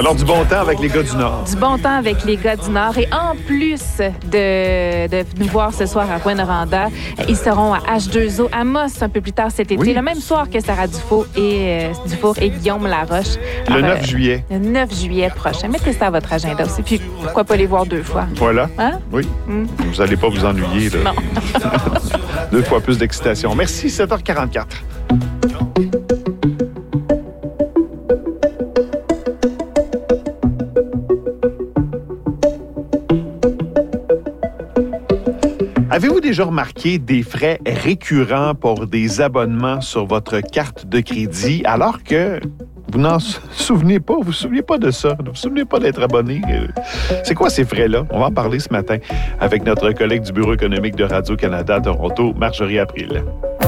Alors, du bon temps avec les gars du Nord. Du bon temps avec les gars du Nord. Et en plus de nous voir ce soir à Rouyn-Noranda, ils seront à H2O à Moss un peu plus tard cet été, le même soir que Sarah Dufour et Guillaume Laroche. Alors, le 9 juillet. Le 9 juillet prochain. Mettez ça à votre agenda aussi. Puis, pourquoi pas les voir 2 fois? Voilà. Hein? Oui. Vous n'allez pas vous ennuyer. Là. Non. 2 fois plus d'excitation. Merci, 7h44. Avez-vous déjà remarqué des frais récurrents pour des abonnements sur votre carte de crédit alors que vous n'en souvenez pas? Vous ne vous souvenez pas de ça? Vous ne vous souvenez pas d'être abonné? C'est quoi ces frais-là? On va en parler ce matin avec notre collègue du Bureau économique de Radio-Canada à Toronto, Marjorie April.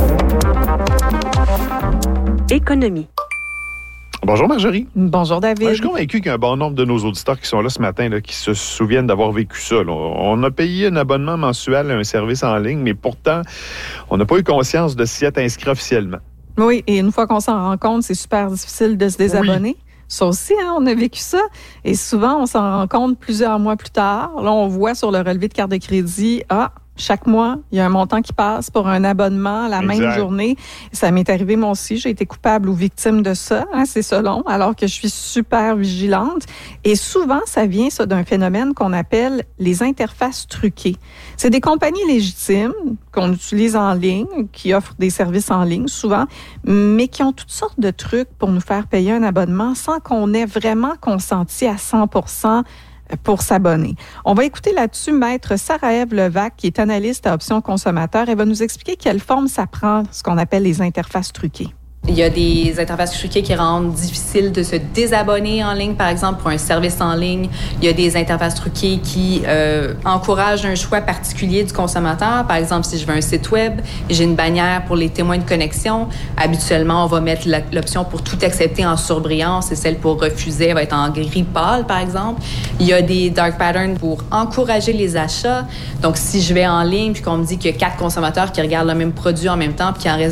Économie. Bonjour Marjorie. Bonjour David. Je suis convaincu qu'il y a un bon nombre de nos auditeurs qui sont là ce matin, là, qui se souviennent d'avoir vécu ça. Là. On a payé un abonnement mensuel à un service en ligne, mais pourtant, on n'a pas eu conscience de s'y être inscrit officiellement. Oui, et une fois qu'on s'en rend compte, c'est super difficile de se désabonner. Oui. Ça aussi, on a vécu ça. Et souvent, on s'en rend compte plusieurs mois plus tard. Là, on voit sur le relevé de carte de crédit, chaque mois, il y a un montant qui passe pour un abonnement la même journée. Ça m'est arrivé moi aussi. J'ai été coupable ou victime de ça. C'est selon, alors que je suis super vigilante. Et souvent, ça vient d'un phénomène qu'on appelle les interfaces truquées. C'est des compagnies légitimes qu'on utilise en ligne, qui offrent des services en ligne souvent, mais qui ont toutes sortes de trucs pour nous faire payer un abonnement sans qu'on ait vraiment consenti à 100% pour s'abonner. On va écouter là-dessus Maître Sarah-Ève Levac, qui est analyste à Options Consommateurs. Elle va nous expliquer quelle forme ça prend, ce qu'on appelle les interfaces truquées. Il y a des interfaces truquées qui rendent difficile de se désabonner en ligne, par exemple, pour un service en ligne. Il y a des interfaces truquées qui encouragent un choix particulier du consommateur. Par exemple, si je veux un site web, j'ai une bannière pour les témoins de connexion. Habituellement, on va mettre l'option pour tout accepter en surbrillance et celle pour refuser elle va être en gris pâle, par exemple. Il y a des dark patterns pour encourager les achats. Donc, si je vais en ligne puis qu'on me dit qu'il y a 4 consommateurs qui regardent le même produit en même temps puis qu'il en reste